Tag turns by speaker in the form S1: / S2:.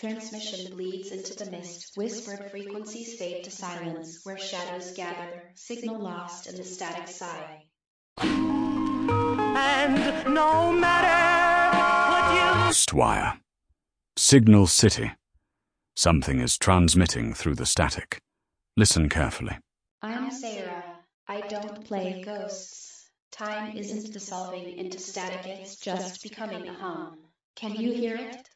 S1: Transmission bleeds into the mist, whispered frequencies fade to silence, where shadows gather, signal lost in the static sigh.
S2: And no matter what you...
S3: Ghostwire. Signal City. Something is transmitting through the static. Listen carefully.
S1: I'm Sarah. I don't play ghosts. Time isn't dissolving into static, it's just becoming a hum. Can you hear it?